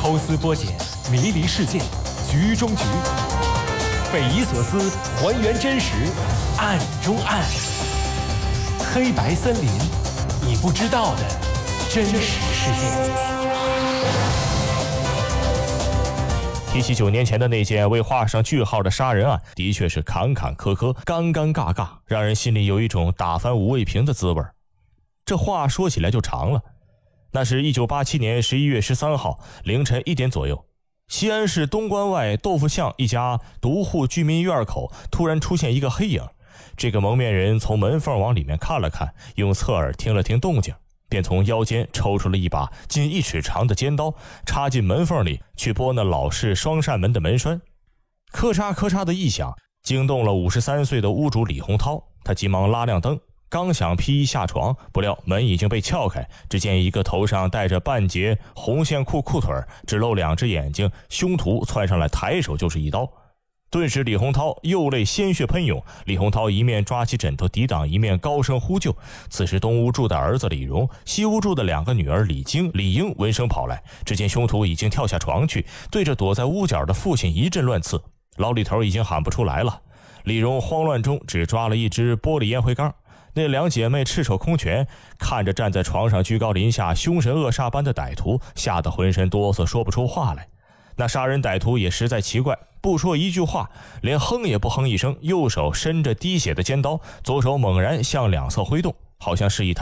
抽丝剥茧，迷离事件，局中局，匪夷所思，还原真实，案中案。黑白森林，你不知道的真实世界。 提起9年前的那件未画上句号的杀人案，的确是坎坎坷坷，尴尴尬尬，让人心里有一种打翻五味瓶的滋味。这话说起来就长了。那是1987年11月13号凌晨1点左右，西安市东关外豆腐巷一家独户居民院口突然出现一个黑影。这个蒙面人从门缝往里面看了看，用侧耳听了听动静，便从腰间抽出了一把近1尺长的尖刀，插进门缝里去拨那老式双扇门的门栓。咔嚓咔嚓的一响，惊动了53岁的屋主李洪涛，他急忙拉亮灯，刚想披衣下床，不料门已经被撬开，只见一个头上戴着半截红线裤裤腿，只露2只眼睛，凶徒窜上来，抬手就是一刀。顿时李洪涛右肋鲜血喷涌，李洪涛一面抓起枕头抵挡，一面高声呼救。此时东屋住的儿子李荣，西屋住的2个女儿李晶、李英闻声跑来，只见凶徒已经跳下床去，对着躲在屋角的父亲一阵乱刺。老李头已经喊不出来了，李荣慌乱中只抓了一只玻璃烟灰缸。那2姐妹赤手空拳，看着站在床上居高临下凶神恶煞般的歹徒，吓得浑身哆嗦，说不出话来。那杀人歹徒也实在奇怪，不说一句话，连哼也不哼一声，右手伸着滴血的尖刀，左手猛然向两侧挥动，好像示意他